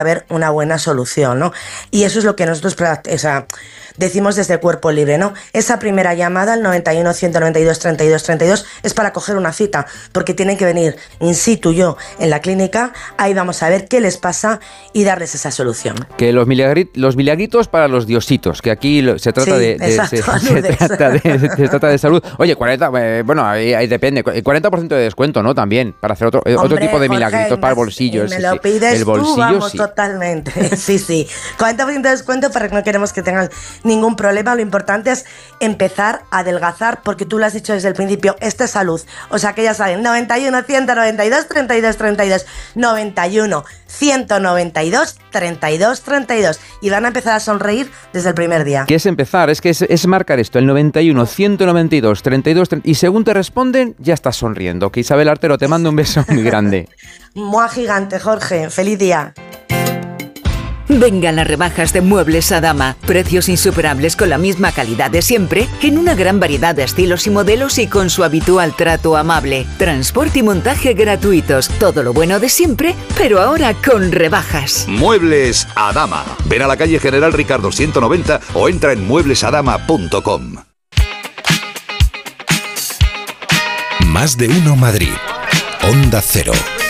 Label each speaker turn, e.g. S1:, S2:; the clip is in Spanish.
S1: haber una buena solución, ¿no? Y eso es lo que nosotros decimos desde Cuerpo Libre, ¿no? Esa primera llamada, el 91 192 32 32, es para coger una cita, porque tienen que venir in situ yo en la clínica, ahí vamos a ver qué les pasa y darles esa solución.
S2: Que los milagritos para los diositos, que aquí se trata se trata de salud. Oye, 40, bueno, ahí depende, 40% de descuento, ¿no? También, para hacer otro tipo de milagritos para el bolsillo.
S1: Me lo pides
S2: el bolsillo,
S1: tú, vamos,
S2: sí.
S1: Totalmente. Sí. 40% de descuento para que no queremos que tengan ningún problema. Lo importante es empezar a adelgazar, porque tú lo has dicho desde el principio, esta es salud. O sea que ya saben, 91 192 32 32, 91 192 32 32, y van a empezar a sonreír desde el primer día.
S2: ¿Qué es empezar? Es marcar esto, el 91 192 32 32, y según te responden, ya estás sonriendo. Que Isabel Artero te manda un beso muy grande.
S1: Mua gigante, Jorge. Feliz día.
S3: Vengan las rebajas de Muebles Adama. Precios insuperables con la misma calidad de siempre, en una gran variedad de estilos y modelos y con su habitual trato amable. Transporte y montaje gratuitos. Todo lo bueno de siempre, pero ahora con rebajas.
S4: Muebles Adama. Ven a la calle General Ricardo 190 o entra en mueblesadama.com.
S5: Más de uno Madrid. Onda Cero.